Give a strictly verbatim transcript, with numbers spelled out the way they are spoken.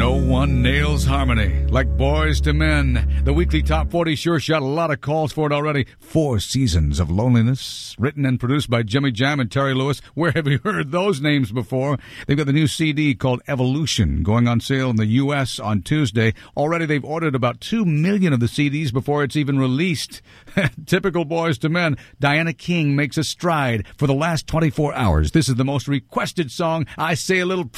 No one nails harmony like Boys to Men. The weekly Top forty sure shot a lot of calls for it already. Four seasons of loneliness, written and produced by Jimmy Jam and Terry Lewis. Where have you heard those names before? They've got the new C D called Evolution going on sale in the U S on Tuesday. Already they've ordered about two million of the C Ds before it's even released. Typical Boys to Men. Diana King makes a stride for the last twenty-four hours. This is the most requested song. I say a little